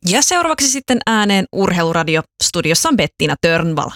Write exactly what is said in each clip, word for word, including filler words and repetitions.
Ja seuraavaksi sitten ääneen Urheiluradio. Studiossa on Bettina Törnvall.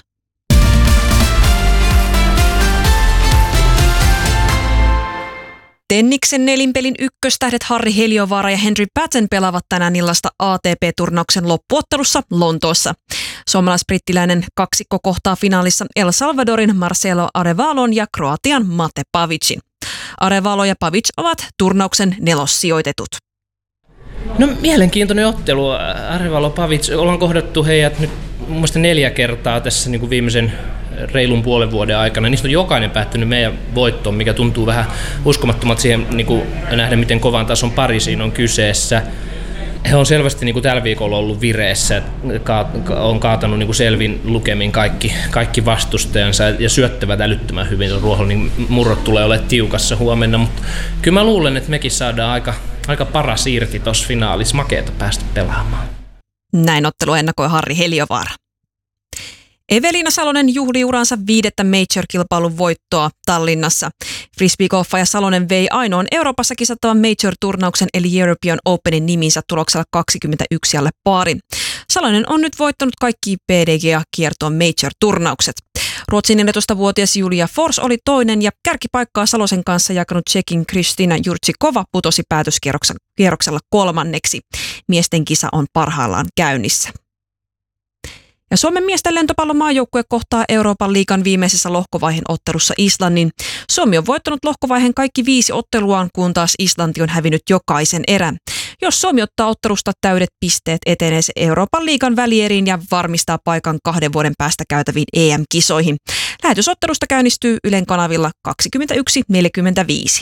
Tenniksen nelinpelin ykköstähdet Harri Heliövaara ja Henry Patton pelaavat tänään illasta A T P-turnauksen loppuottelussa Lontoossa. Suomalais-brittiläinen kaksikko kohtaa finaalissa El Salvadorin Marcelo Arevalon ja Kroatian Mate Pavicin. Arevalo ja Pavic ovat turnauksen nelossijoitetut. No mielenkiintoinen ottelu. Arevalo, Pavic, ollaan kohdattu heidät nyt mun mielestä neljä kertaa tässä niin kuin viimeisen reilun puolen vuoden aikana. Niistä on jokainen päättynyt meidän voittoon, mikä tuntuu vähän uskomattomalta siihen niin kuin nähdä, miten kovan tason pari siinä on kyseessä. He on selvästi niin kuin tällä viikolla ollut vireessä, on kaatanut niin kuin selvin lukemin kaikki, kaikki vastustajansa ja syöttävät älyttömän hyvin. Ruoholin murrot tulee olemaan tiukassa huomenna, mutta kyllä mä luulen, että mekin saadaan aika, aika paras irti tuossa finaalissa. Makeeta päästä pelaamaan. Näin ottelu ennakoi Harri Heliövaara. Eveliina Salonen juhli uransa viidettä Major-kilpailun voittoa Tallinnassa. Frisbeegolfaaja Salonen vei ainoan Euroopassa kisattavan Major-turnauksen eli European Openin niminsä tuloksella kaksikymmentäyksi alle paarin. Salonen on nyt voittanut kaikki P D G A-kiertoon Major-turnaukset. Ruotsin neljätoistavuotias Julia Fors oli toinen ja kärkipaikkaa Salosen kanssa jakanut Tšekin Kristina Jurtsikova putosi päätöskierroksella kolmanneksi. Miesten kisa on parhaillaan käynnissä. Ja Suomen miesten lentopallomaajoukkue kohtaa Euroopan liigan viimeisessä lohkovaiheen ottelussa Islannin. Suomi on voittanut lohkovaiheen kaikki viisi otteluaan, kun taas Islanti on hävinnyt jokaisen erän. Jos Suomi ottaa ottelusta täydet pisteet, etenee se Euroopan liigan välieriin ja varmistaa paikan kahden vuoden päästä käytäviin E M-kisoihin. Lähetysottelusta käynnistyy Ylen kanavilla kaksikymmentäyksi neljäkymmentäviisi.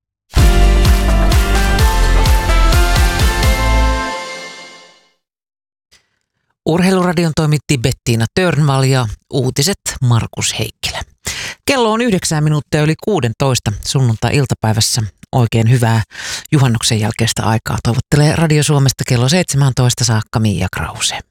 Urheiluradion toimitti Bettina Törnvall ja uutiset Markus Heikkilä. Kello on yhdeksän minuuttia yli kuudentoista sunnuntai-iltapäivässä. Oikein hyvää juhannuksen jälkeistä aikaa toivottelee Radio Suomesta kello seitsemäntoista saakka Mia Krause.